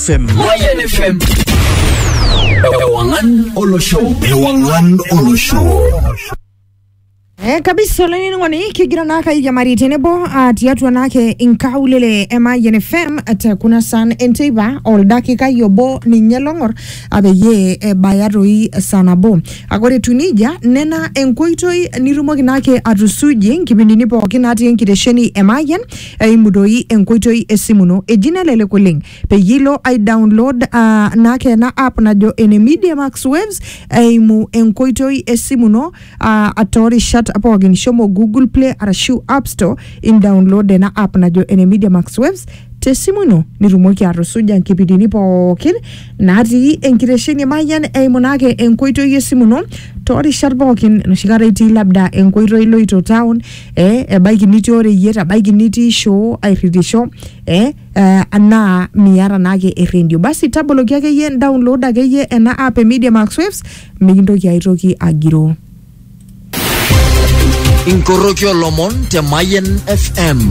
Mayan FM. Ewangan Olo Show. Kabisa leni ngwani kigira naka ya mari tenebo atiatu nake inkaulele Mayan FM kuna san enteba ol dakika yobo ni nyelongor abeye bayaroi sanabo agore tunija nena enkoitoi nirumoki nake atusuji kipindini pookin natii enkitesheni Mayan imudoi enkoitoi esimuno ejina lele kuling peyilo I download nake na app najo ene Media Max Waves imu enkoitoi esimuno atori shut apogin shomo Google Play arashu App Store in download na app najo ene Media Max Waves tesimuno nirumoki arusuja nkipidini pookin natii enkitesheni Mayan eimunake enkoitoi esimuno tori sharbokin noshikara iti labda enkoitoi loito town ebaiki niti ore yeta baiki niti show airidisho ana miara nake radio basi taboloki ake ye download ake ye ena app Media Max Waves mikintoki aitoki agiro Inkorokyo Lomon te Mayan FM.